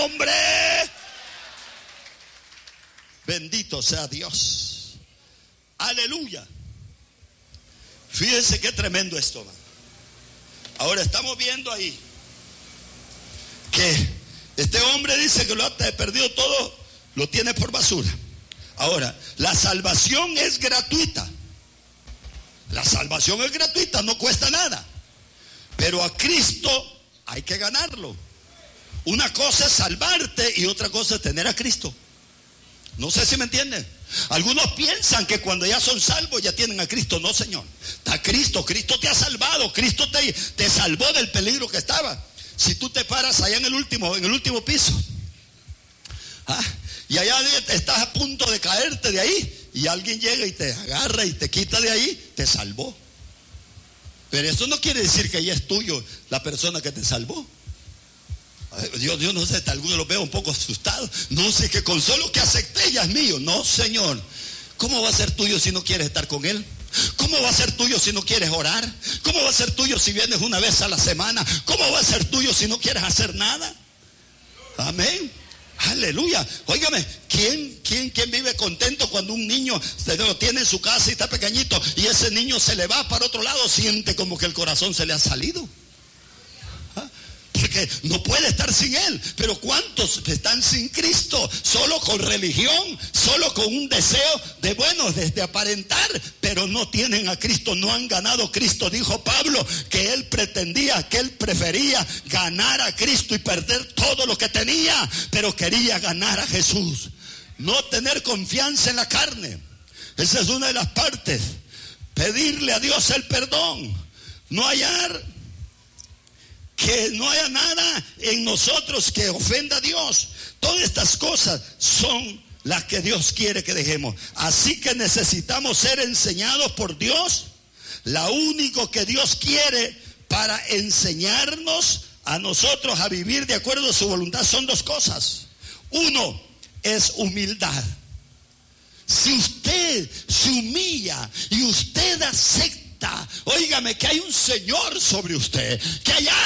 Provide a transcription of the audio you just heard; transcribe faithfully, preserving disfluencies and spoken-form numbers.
nombre. Bendito sea Dios. Aleluya. Fíjense qué tremendo esto, man. Ahora estamos viendo ahí que este hombre dice que lo ha perdido todo, lo tiene por basura. Ahora, la salvación es gratuita. La salvación es gratuita, no cuesta nada. Pero a Cristo hay que ganarlo. Una cosa es salvarte y otra cosa es tener a Cristo. No sé si me entienden. Algunos piensan que cuando ya son salvos ya tienen a Cristo. No, Señor. Está Cristo, Cristo te ha salvado. Cristo te, te salvó del peligro que estaba. Si tú te paras allá en el último, en el último piso, ¿ah? y allá estás a punto de caerte de ahí, y alguien llega y te agarra y te quita de ahí, te salvó. Pero eso no quiere decir que ya es tuyo la persona que te salvó. Yo, yo no sé, algunos lo veo un poco asustados. No sé, que con solo que acepté ya es mío. No, Señor. ¿Cómo va a ser tuyo si no quieres estar con Él? ¿Cómo va a ser tuyo si no quieres orar? ¿Cómo va a ser tuyo si vienes una vez a la semana? ¿Cómo va a ser tuyo si no quieres hacer nada? Amén. Aleluya. Óigame, ¿quién, quién, quién vive contento cuando un niño se lo tiene en su casa y está pequeñito y ese niño se le va para otro lado? Siente como que el corazón se le ha salido. ¿Ah? Porque no puede estar sin Él. Pero ¿cuántos están sin Cristo? Solo con religión, solo con un deseo de, bueno, desde aparentar, pero no tienen a Cristo, no han ganado a Cristo. Dijo Pablo que él pretendía, que él prefería ganar a Cristo y perder todo lo que tenía, pero quería ganar a Jesús. No tener confianza en la carne. Esa es una de las partes. Pedirle a Dios el perdón. No hallar que no haya nada en nosotros que ofenda a Dios. Todas estas cosas son las que Dios quiere que dejemos. Así que necesitamos ser enseñados por Dios. Lo único que Dios quiere para enseñarnos a nosotros a vivir de acuerdo a su voluntad son dos cosas. Uno es humildad. Si usted se humilla y usted acepta, óigame, que hay un Señor sobre usted, que hay